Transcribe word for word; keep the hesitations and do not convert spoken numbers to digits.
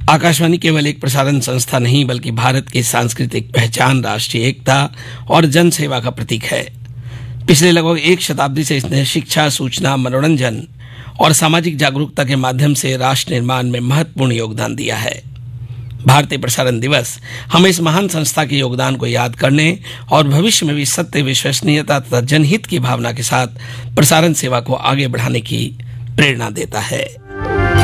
आकाशवाणी केवल एक प्रसारण संस्था नहीं बल्कि भारत की सांस्कृतिक पहचान, राष्ट्रीय एकता और जन सेवा का प्रतीक है। पिछले लगभग एक शताब्दी से इसने शिक्षा, सूचना, मनोरंजन और सामाजिक जागरूकता के माध्यम से राष्ट्र निर्माण में महत्वपूर्ण योगदान दिया है। भारतीय प्रसारण दिवस हमें इस महान संस्था के योगदान को याद करने और भविष्य में भी सत्य, विश्वसनीयता तथा जनहित की भावना के साथ प्रसारण सेवा को आगे बढ़ाने की प्रेरणा देता है।